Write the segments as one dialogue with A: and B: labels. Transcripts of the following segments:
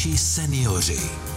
A: Naši seniori.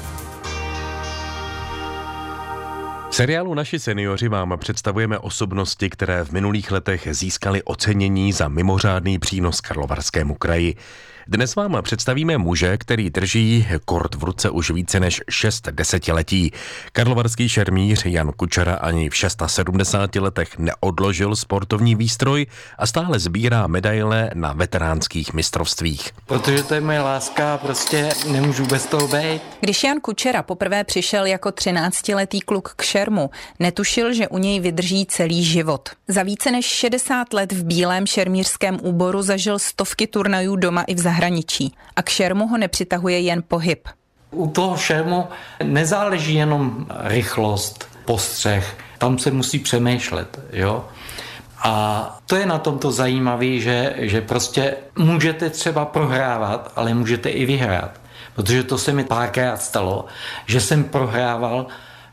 B: V seriálu Naši seniori vám představujeme osobnosti, které v minulých letech získaly ocenění za mimořádný přínos Karlovarskému kraji. Dnes vám představíme muže, který drží kort v ruce už více než 6 desetiletí. Karlovarský šermíř Jan Kučera ani v 76 letech neodložil sportovní výstroj a stále sbírá medaile na veteránských mistrovstvích.
C: Protože to je moje láska a prostě nemůžu bez toho být.
D: Když Jan Kučera poprvé přišel jako 13letý kluk k šermu, netušil, že u něj vydrží celý život. Za více než 60 let v bílém šermířském úboru zažil stovky turnajů doma i v zahraničí. A k šermu ho nepřitahuje jen pohyb.
C: U toho šermu nezáleží jenom rychlost, postřeh, tam se musí přemýšlet, jo. A to je na tomto zajímavé, že prostě můžete třeba prohrávat, ale můžete i vyhrát. Protože to se mi párkrát stalo, že jsem prohrával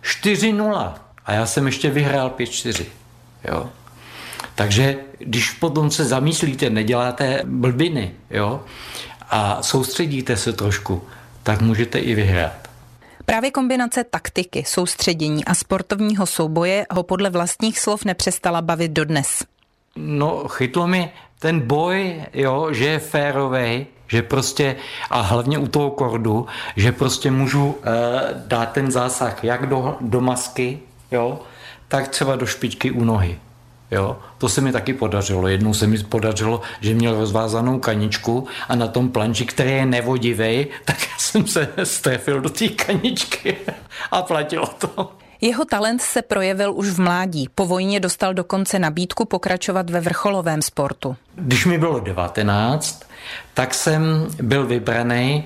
C: 4-0 a já jsem ještě vyhrál 5-4, jo. Takže když potom se zamyslíte, neděláte blbiny, jo, a soustředíte se trošku, tak můžete i vyhrát.
D: Právě kombinace taktiky, soustředění a sportovního souboje ho podle vlastních slov nepřestala bavit dodnes.
C: No, chytlo mi ten boj, jo, že je férovej, že prostě, a hlavně u toho kordu, že prostě můžu dát ten zásah jak do masky, jo, tak třeba do špičky u nohy. Jo, to se mi taky podařilo. Jednou se mi podařilo, že měl rozvázanou kaničku a na tom planči, který je nevodivej, tak já jsem se strefil do té kaničky a platilo to.
D: Jeho talent se projevil už v mládí. Po vojně dostal dokonce nabídku pokračovat ve vrcholovém sportu.
C: Když mi bylo 19, tak jsem byl vybraný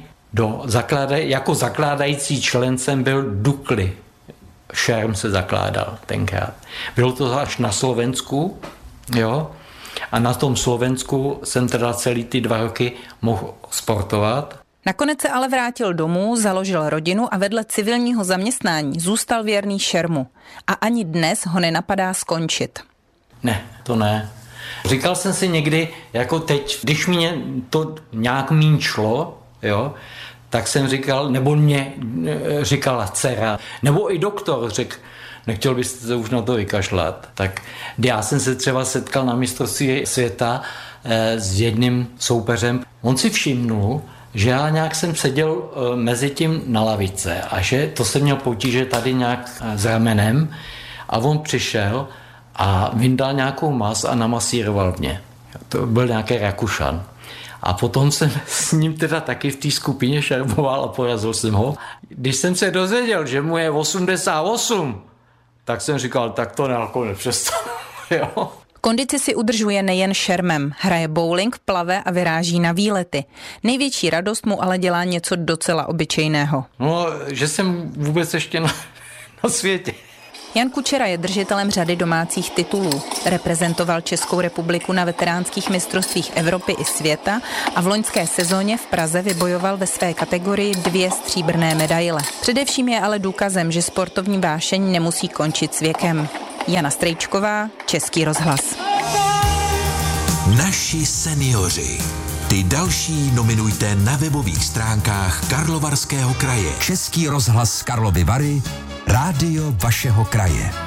C: jako zakládající člen jsem byl Dukly. Šerm se zakládal tenkrát. Bylo to až na Slovensku, jo, a na tom Slovensku jsem teda celý ty 2 roky mohl sportovat.
D: Nakonec se ale vrátil domů, založil rodinu a vedle civilního zaměstnání zůstal věrný šermu. A ani dnes ho nenapadá skončit.
C: Ne, to ne. Říkal jsem si někdy, jako teď, když mě to nějak míň šlo, jo, tak jsem říkal, nebo mě říkala dcera, nebo i doktor řekl, nechtěl byste se už na to vykašlat. Tak já jsem se třeba setkal na mistrovství světa s jedním soupeřem. On si všimnul, že já nějak jsem seděl mezi tím na lavice a že to jsem měl potíže tady nějak s ramenem a on přišel a vyndal nějakou mas a namasíroval mě. To byl nějaký Rakušan. A potom jsem s ním teda taky v té skupině šermoval a porazil jsem ho. Když jsem se dozvěděl, že mu je 88, tak jsem říkal, tak to nepřestanu. Jo.
D: Kondici si udržuje nejen šermem. Hraje bowling, plave a vyráží na výlety. Největší radost mu ale dělá něco docela obyčejného.
C: No, že jsem vůbec ještě na světě.
D: Jan Kučera je držitelem řady domácích titulů. Reprezentoval Českou republiku na veteránských mistrovstvích Evropy i světa a v loňské sezóně v Praze vybojoval ve své kategorii 2 stříbrné medaile. Především je ale důkazem, že sportovní vášeň nemusí končit s věkem. Jana Strejčková, Český rozhlas.
A: Naši seniori. Ty další nominujte na webových stránkách Karlovarského kraje.
E: Český rozhlas Karlovy Vary, rádio vašeho kraje.